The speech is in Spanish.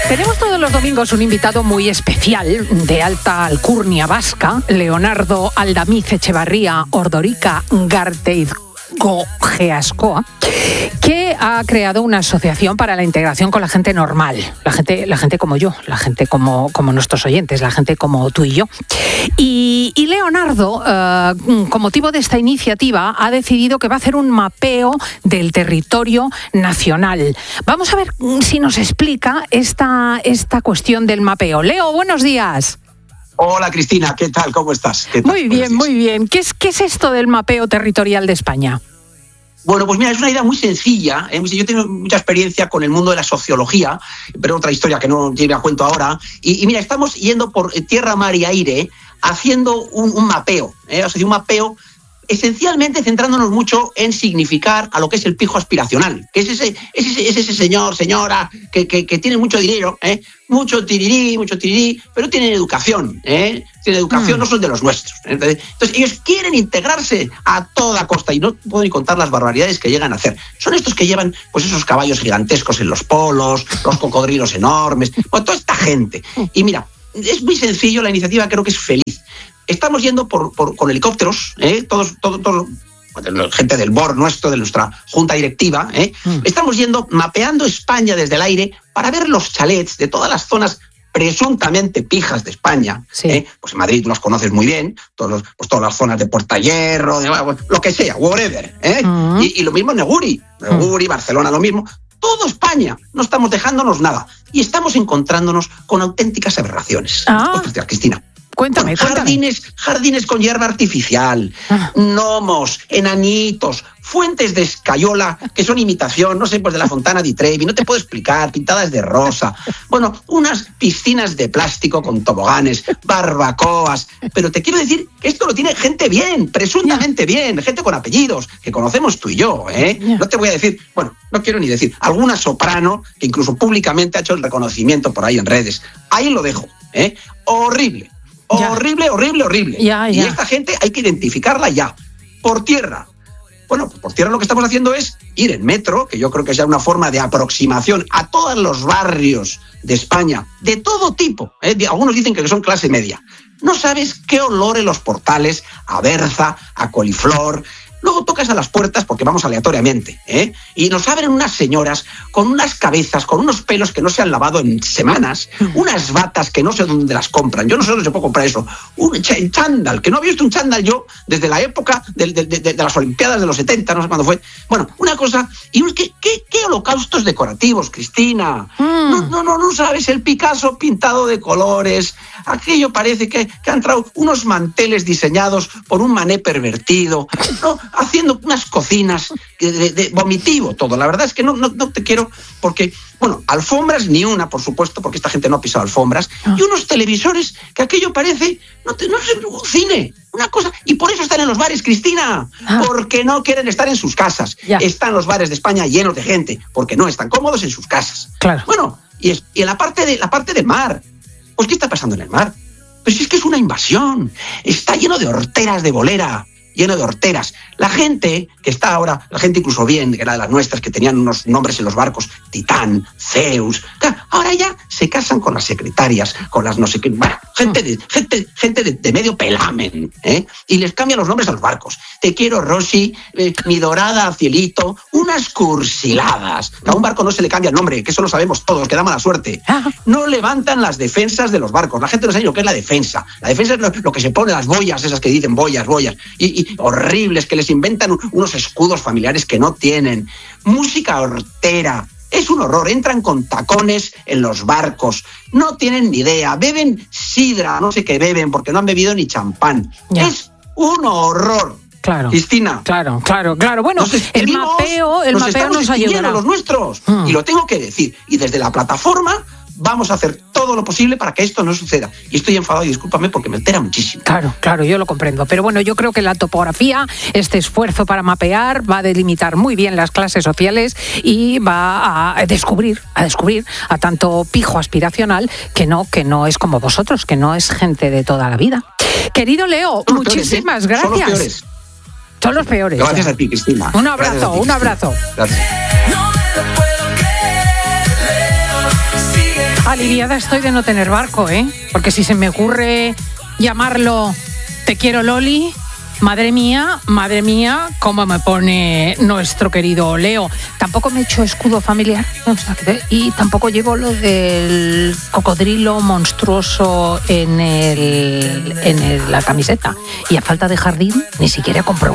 Tenemos todos los domingos un invitado muy especial, de alta alcurnia vasca, Leonardo Aldamiz Echevarría Ordorica Garteizgo-Geascoa, que ha creado una asociación para la integración con la gente normal, la gente como yo, la gente como nuestros oyentes, la gente como tú y yo. Y Leonardo, con motivo de esta iniciativa, ha decidido que va a hacer un mapeo del territorio nacional. Vamos a ver si nos explica esta cuestión del mapeo. Leo, buenos días. Hola Cristina, ¿qué tal? ¿Cómo estás? ¿Qué tal? Muy bien, muy bien. ¿Qué es esto del mapeo territorial de España? Bueno, pues mira, es una idea muy sencilla. Yo tengo mucha experiencia con el mundo de la sociología, pero otra historia que no lleve a cuento ahora. Y mira, estamos yendo por tierra, mar y aire haciendo un mapeo, o sea, un mapeo esencialmente centrándonos mucho en significar a lo que es el pijo aspiracional, que es ese señor, señora, que tiene mucho dinero, mucho tirirí, pero tienen educación, tienen educación, no son de los nuestros. Entonces ellos quieren integrarse a toda costa y no puedo ni contar las barbaridades que llegan a hacer. Son estos que llevan pues esos caballos gigantescos en los polos, los cocodrilos enormes, bueno, toda esta gente. Y mira, es muy sencillo, la iniciativa creo que es feliz. Estamos yendo con helicópteros, todos, gente del BOR nuestro, de nuestra junta directiva, estamos yendo, mapeando España desde el aire para ver los chalets de todas las zonas presuntamente pijas de España. Sí. Pues en Madrid los conoces muy bien, todas las zonas de Portahierro, lo que sea, whatever. Y lo mismo en Neguri, Barcelona, lo mismo. Todo España, no estamos dejándonos nada. Y estamos encontrándonos con auténticas aberraciones. Cristina. Cuéntame. Jardines con hierba artificial, gnomos, enanitos, fuentes de escayola que son imitación, no sé, pues de la Fontana di Trevi, no te puedo explicar, pintadas de rosa. Bueno, unas piscinas de plástico con toboganes, barbacoas. Pero te quiero decir que esto lo tiene gente bien, presuntamente bien, gente con apellidos, que conocemos tú y yo, No te voy a decir, bueno, no quiero ni decir, alguna soprano que incluso públicamente ha hecho el reconocimiento por ahí en redes. Ahí lo dejo, Horrible. Horrible. Ya. Y esta gente hay que identificarla ya. Por tierra. Bueno, por tierra lo que estamos haciendo es ir en metro, que yo creo que es ya una forma de aproximación a todos los barrios de España, de todo tipo. Algunos dicen que son clase media. No sabes qué olor en los portales, a berza, a coliflor. Luego tocas a las puertas, porque vamos aleatoriamente, y nos abren unas señoras con unas cabezas, con unos pelos que no se han lavado en semanas, unas batas que no sé dónde las compran, yo no sé dónde se puede comprar eso, un chándal, que no había visto un chándal yo desde la época de las Olimpiadas de los 70, no sé cuándo fue. Bueno, una cosa, y ¿qué holocaustos decorativos, Cristina? No sabes, el Picasso pintado de colores, aquello parece que han traído unos manteles diseñados por un mané pervertido, ¿no? Haciendo unas cocinas de vomitivo todo. La verdad es que no te quiero, porque, bueno, alfombras ni una, por supuesto, porque esta gente no ha pisado alfombras, y unos televisores que aquello parece, no sé, un cine, una cosa, y por eso están en los bares, Cristina, porque no quieren estar en sus casas. Están los bares de España llenos de gente, porque no están cómodos en sus casas. Claro. Bueno, y en la parte del mar, pues ¿qué está pasando en el mar? Pues es que es una invasión, está lleno de horteras de bolera, lleno de horteras. La gente que está ahora, la gente incluso bien, que era de las nuestras, que tenían unos nombres en los barcos, Titán, Zeus, ahora ya se casan con las secretarias, con las no sé qué, bueno, gente de medio pelamen, y les cambian los nombres a los barcos. Te quiero, Rosy, mi dorada, cielito, unas cursiladas. A un barco no se le cambia el nombre, que eso lo sabemos todos, que da mala suerte. No levantan las defensas de los barcos. La gente no sabe lo que es la defensa. La defensa es lo que se pone, las boyas, esas que dicen boyas. Y horribles, que les inventan unos escudos familiares que no tienen. Música hortera. Es un horror. Entran con tacones en los barcos. No tienen ni idea. Beben sidra, no sé qué beben, porque no han bebido ni champán. Es un horror. Claro. Cristina. Claro. Bueno, el mapeo nos ayudará. Los nuestros. Y lo tengo que decir. Y desde la plataforma vamos a hacer todo lo posible para que esto no suceda. Y estoy enfadado y discúlpame porque me altera muchísimo. Claro, yo lo comprendo. Pero bueno, yo creo que la topografía, este esfuerzo para mapear, va a delimitar muy bien las clases sociales y va a descubrir a tanto pijo aspiracional que no es como vosotros, que no es gente de toda la vida. Querido Leo, muchísimas gracias. Son los peores. Gracias a ti, Cristina. Un abrazo. Gracias. Adiós. aliviada estoy de no tener barco, ¿eh? Porque si se me ocurre llamarlo Te quiero Loli, madre mía, cómo me pone nuestro querido Leo. Tampoco me he hecho escudo familiar, y tampoco llevo lo del cocodrilo monstruoso en la camiseta. Y a falta de jardín, ni siquiera compro